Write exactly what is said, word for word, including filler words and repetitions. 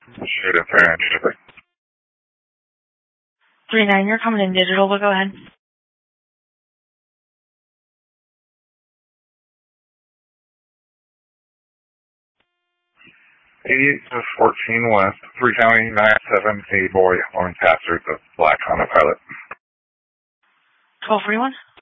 Shoot it there and ship it. three nine, you're coming in digital, but go ahead. eighty-eight to fourteen West, three County, nine seven, A boy, orange pastor, the black Honda Pilot. twelve forty-one.